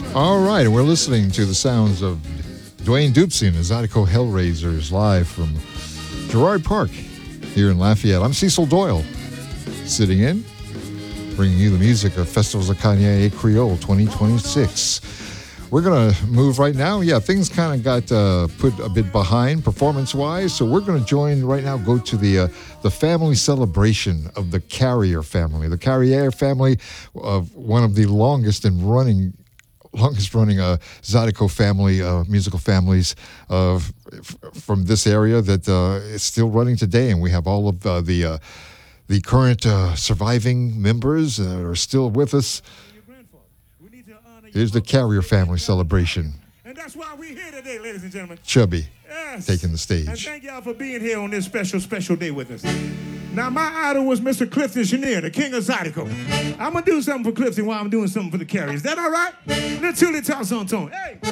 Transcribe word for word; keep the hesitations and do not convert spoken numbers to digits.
All right, and we're listening to the sounds of Dwayne Dupsy and the Zydeco Hellraisers live from Gerard Park here in Lafayette. I'm Cecil Doyle, sitting in, bringing you the music of Festivals of Kanye et Creole twenty twenty-six. We're going to move right now. Yeah, things kind of got uh, put a bit behind performance-wise, so we're going to join right now, go to the uh, the family celebration of the Carrier family. The Carrier family, of one of the longest and running longest running uh, Zydeco family, uh, musical families uh, f- from this area that uh, is still running today. And we have all of uh, the uh, the current uh, surviving members that are still with us. Here's the Carrier family celebration. And that's why we're here today, ladies and gentlemen. Chubby yes. taking the stage. And thank y'all for being here on this special, special day with us. Now, my idol was Mister Clifton Chenier, the king of Zydeco. I'm going to do something for Clifton while I'm doing something for the Carriers. Is that all right? Little Tully toss on tone. Hey!